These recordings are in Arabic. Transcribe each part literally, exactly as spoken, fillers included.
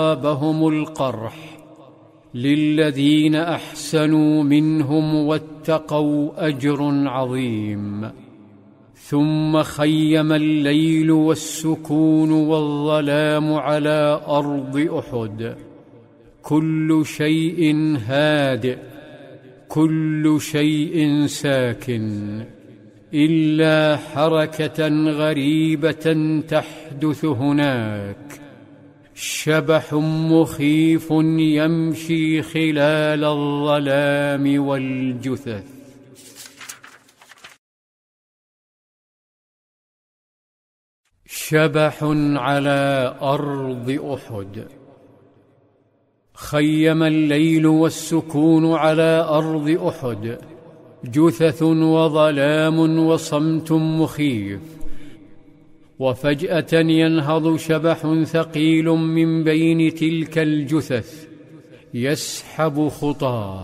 أصابهم القرح للذين أحسنوا منهم واتقوا أجر عظيم. ثم خيم الليل والسكون والظلام على أرض أحد، كل شيء هادئ، كل شيء ساكن، إلا حركة غريبة تحدث هناك، شبح مخيف يمشي خلال الظلام والجثث. شبح على أرض أحد. خيم الليل والسكون على أرض أحد، جثث وظلام وصمت مخيف، وفجأة ينهض شبح ثقيل من بين تلك الجثث يسحب خطاه،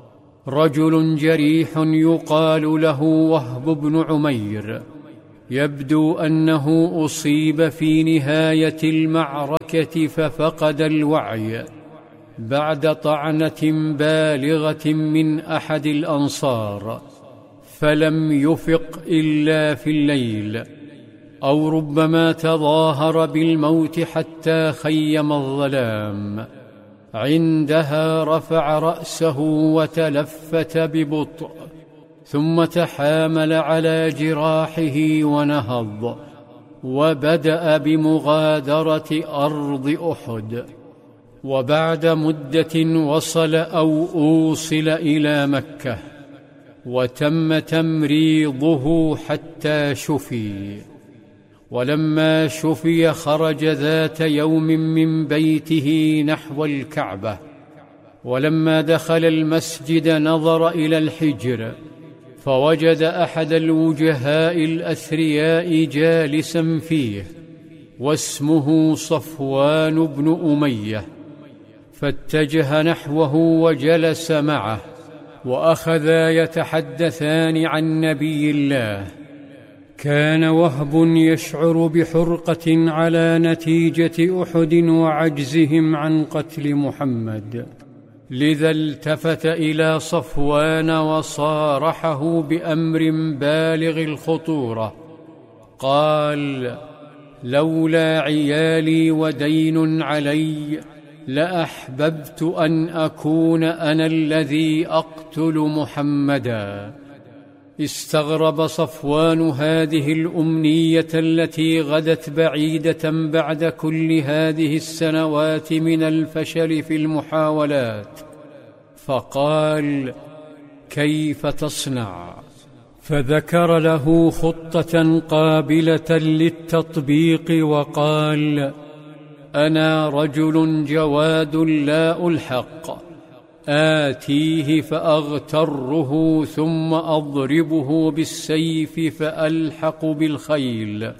رجل جريح يقال له وهب بن عمير، يبدو أنه أصيب في نهاية المعركة ففقد الوعي بعد طعنة بالغة من أحد الأنصار، فلم يفق إلا في الليل، أو ربما تظاهر بالموت حتى خيم الظلام. عندها رفع رأسه وتلفت ببطء، ثم تحامل على جراحه ونهض، وبدأ بمغادرة أرض أحد. وبعد مدة وصل أو أوصل إلى مكة، وتم تمريضه حتى شفي. ولما شفي خرج ذات يوم من بيته نحو الكعبة، ولما دخل المسجد نظر إلى الحجر، فوجد أحد الوجهاء الأثرياء جالسا فيه، واسمه صفوان بن أمية، فاتجه نحوه وجلس معه، وأخذا يتحدثان عن نبي الله. كان وهب يشعر بحرقة على نتيجة أحد وعجزهم عن قتل محمد، لذا التفت إلى صفوان وصارحه بأمر بالغ الخطورة. قال: لولا عيالي ودين علي لأحببت أن أكون أنا الذي أقتل محمدا. استغرب صفوان هذه الأمنية التي غدت بعيدة بعد كل هذه السنوات من الفشل في المحاولات، فقال: كيف تصنع؟ فذكر له خطة قابلة للتطبيق، وقال: أنا رجل جواد لا ألحق، آتيه فأغتره ثم أضربه بالسيف فألحق بالخيل،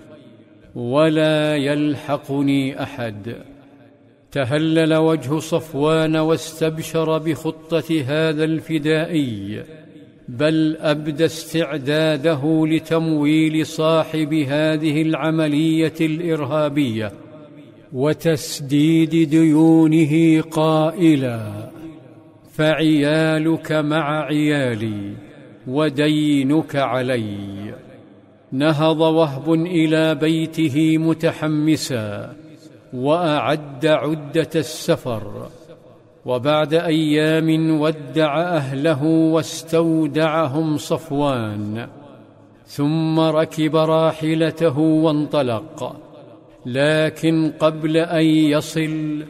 ولا يلحقني أحد. تهلل وجه صفوان واستبشر بخطة هذا الفدائي، بل أبدى استعداده لتمويل صاحب هذه العملية الإرهابية وتسديد ديونه، قائلا: فعيالك مع عيالي ودينك علي. نهض وهب إلى بيته متحمسا، وأعد عدة السفر، وبعد أيام ودع أهله واستودعهم صفوان، ثم ركب راحلته وانطلق. لكن قبل أن يصل،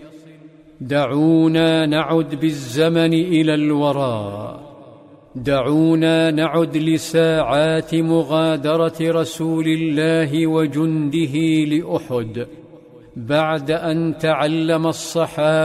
دعونا نعد بالزمن إلى الوراء، دعونا نعد لساعات مغادرة رسول الله وجنده لأحد، بعد أن تعلم الصحابة